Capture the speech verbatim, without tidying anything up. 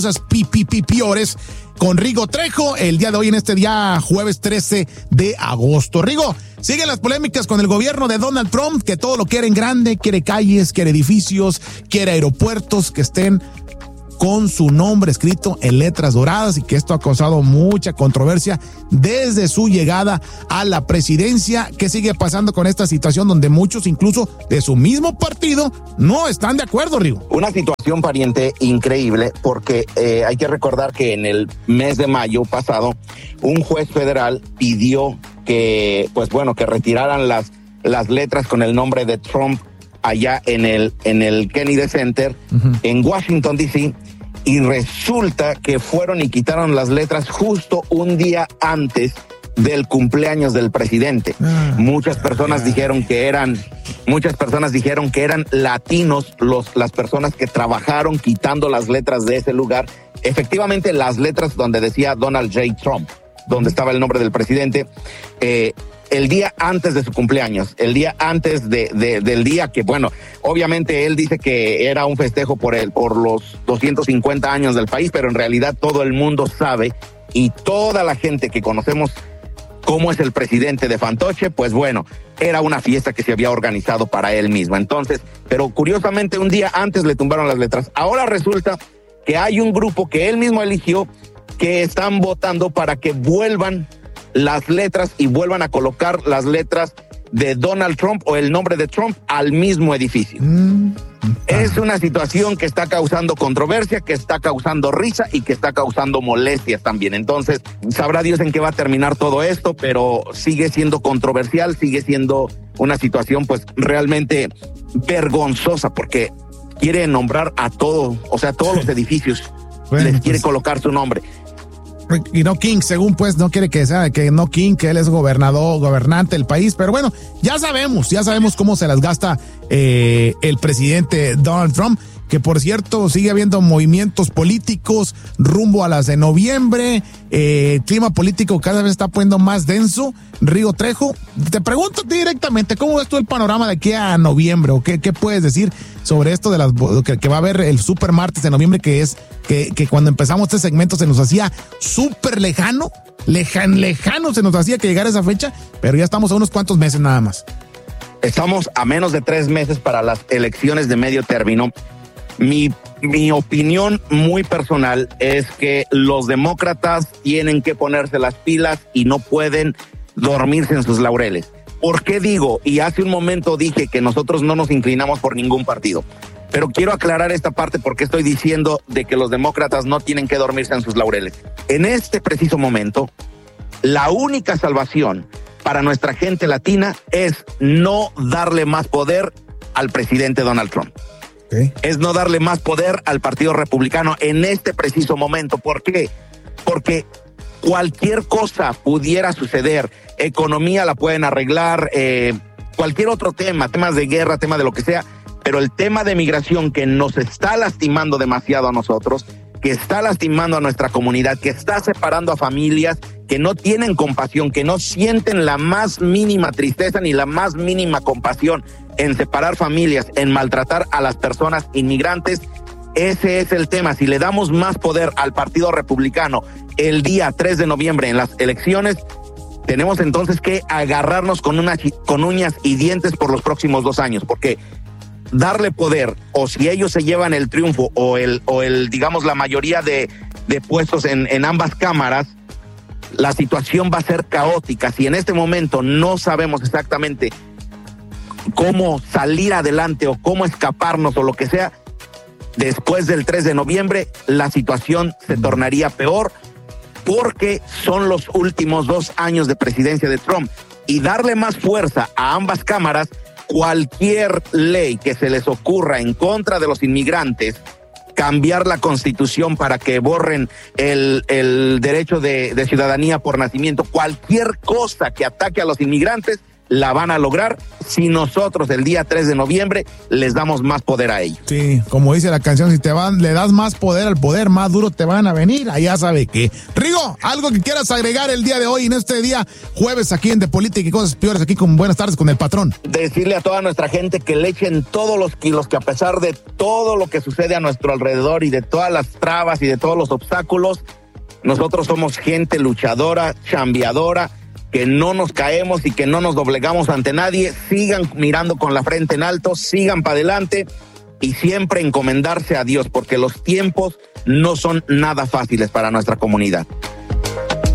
pi, pi, pi, piores con Rigo Trejo el día de hoy en este día jueves trece de agosto. Rigo, siguen las polémicas con el gobierno de Donald Trump, que todo lo quiere en grande, quiere calles, quiere edificios, quiere aeropuertos que estén con su nombre escrito en letras doradas, y que esto ha causado mucha controversia desde su llegada a la presidencia. ¿Qué sigue pasando con esta situación donde muchos, incluso de su mismo partido, no están de acuerdo, Rigo? Una situación, pariente, increíble, porque eh, hay que recordar que en el mes de mayo pasado, un juez federal pidió que, pues bueno, que retiraran las, las letras con el nombre de Trump allá en el, en el Kennedy Center, uh-huh, en Washington, D C, y resulta que fueron y quitaron las letras justo un día antes del cumpleaños del presidente. Ah, muchas personas ah, dijeron que eran, muchas personas dijeron que eran latinos los, las personas que trabajaron quitando las letras de ese lugar. Efectivamente, las letras donde decía Donald J. Trump, donde estaba el nombre del presidente, eh, el día antes de su cumpleaños, el día antes de, de, del día que, bueno, obviamente él dice que era un festejo por el, por los doscientos cincuenta años del país, pero en realidad todo el mundo sabe, y toda la gente que conocemos cómo es el presidente de fantoche, pues bueno, era una fiesta que se había organizado para él mismo. Entonces, pero curiosamente un día antes le tumbaron las letras. Ahora resulta que hay un grupo que él mismo eligió que están votando para que vuelvan las letras y vuelvan a colocar las letras de Donald Trump o el nombre de Trump al mismo edificio. Mm. Es una situación que está causando controversia, que está causando risa y que está causando molestias también. Entonces, sabrá Dios en qué va a terminar todo esto, pero sigue siendo controversial, sigue siendo una situación pues realmente vergonzosa, porque quiere nombrar a todo, o sea, todos los edificios, bueno, les quiere pues colocar su nombre. Y no King, según pues no quiere que sea, que no King, que él es gobernador, gobernante del país, pero bueno, ya sabemos, ya sabemos cómo se las gasta eh, el presidente Donald Trump, que por cierto sigue habiendo movimientos políticos rumbo a las de noviembre, eh, el clima político cada vez está poniendo más denso. Rigo Trejo, te pregunto directamente, ¿cómo ves tú el panorama de aquí a noviembre? ¿O qué, qué puedes decir sobre esto de las que, que va a haber el super martes de noviembre, que es que, que cuando empezamos este segmento se nos hacía súper lejano, lejan, lejano se nos hacía que llegara esa fecha, pero ya estamos a unos cuantos meses nada más? Estamos a menos de tres meses para las elecciones de medio término. Mi, mi opinión muy personal es que los demócratas tienen que ponerse las pilas y no pueden dormirse en sus laureles. ¿Por qué digo? Y hace un momento dije que nosotros no nos inclinamos por ningún partido, pero quiero aclarar esta parte porque estoy diciendo de que los demócratas no tienen que dormirse en sus laureles. En este preciso momento, la única salvación para nuestra gente latina es no darle más poder al presidente Donald Trump. Okay. Es no darle más poder al Partido Republicano en este preciso momento. ¿Por qué? Porque cualquier cosa pudiera suceder, economía la pueden arreglar, eh, cualquier otro tema, temas de guerra, tema de lo que sea, pero el tema de migración que nos está lastimando demasiado a nosotros, que está lastimando a nuestra comunidad, que está separando a familias que no tienen compasión, que no sienten la más mínima tristeza ni la más mínima compasión en separar familias, en maltratar a las personas inmigrantes. Ese es el tema. Si le damos más poder al Partido Republicano el día tres de noviembre en las elecciones, tenemos entonces que agarrarnos con, una, con uñas y dientes por los próximos dos años, porque darle poder, o si ellos se llevan el triunfo o el, o el digamos, la mayoría de, de puestos en, en ambas cámaras, la situación va a ser caótica. Si en este momento no sabemos exactamente cómo salir adelante o cómo escaparnos o lo que sea, después del tres de noviembre la situación se tornaría peor, porque son los últimos dos años de presidencia de Trump, y darle más fuerza a ambas cámaras, cualquier ley que se les ocurra en contra de los inmigrantes, cambiar la constitución para que borren el, el derecho de, de ciudadanía por nacimiento, cualquier cosa que ataque a los inmigrantes, la van a lograr si nosotros el día tres de noviembre les damos más poder a ellos. Sí, como dice la canción, si te van, le das más poder al poder, más duro te van a venir, allá sabe qué. Rigo, algo que quieras agregar el día de hoy, en este día jueves aquí en De Política y Cosas Peores, aquí con Buenas Tardes con el patrón. Decirle a toda nuestra gente que le echen todos los kilos, que a pesar de todo lo que sucede a nuestro alrededor y de todas las trabas y de todos los obstáculos, nosotros somos gente luchadora, chambeadora, que no nos caemos y que no nos doblegamos ante nadie. Sigan mirando con la frente en alto, sigan para adelante y siempre encomendarse a Dios, porque los tiempos no son nada fáciles para nuestra comunidad.